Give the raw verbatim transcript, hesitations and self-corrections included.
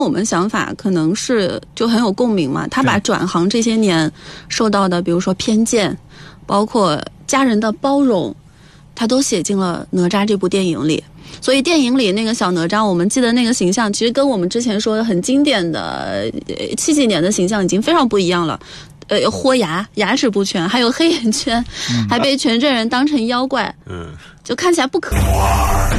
我们想法可能是就很有共鸣嘛，他把转行这些年受到的，比如说偏见，包括家人的包容，他都写进了哪吒这部电影里。所以电影里那个小哪吒，我们记得那个形象其实跟我们之前说的很经典的七几年的形象已经非常不一样了。呃，豁牙，牙齿不全，还有黑眼圈，嗯、还被全镇人当成妖怪，嗯，就看起来不可。